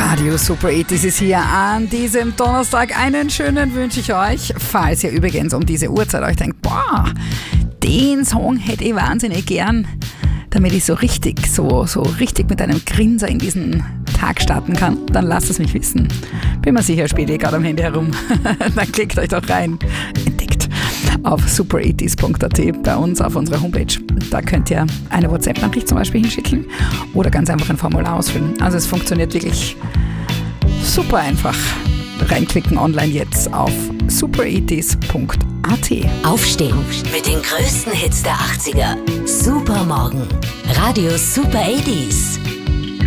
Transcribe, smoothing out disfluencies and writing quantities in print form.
Radio Super 80s ist hier an diesem Donnerstag. Einen schönen wünsche ich euch. Falls ihr übrigens um diese Uhrzeit euch denkt, boah, den Song hätte ich wahnsinnig gern, damit ich so richtig mit einem Grinser in diesen Tag starten kann, dann lasst es mich wissen. Bin mir sicher, spielt ihr gerade am Handy herum. Dann klickt euch doch rein. Entdeckt auf super80s.at bei uns auf unserer Homepage. Da könnt ihr eine WhatsApp-Nachricht zum Beispiel hinschicken oder ganz einfach ein Formular ausfüllen. Also es funktioniert wirklich super einfach. Reinklicken online jetzt auf super80s.at. Aufstehen mit den größten Hits der 80er. Supermorgen. Radio Super 80s.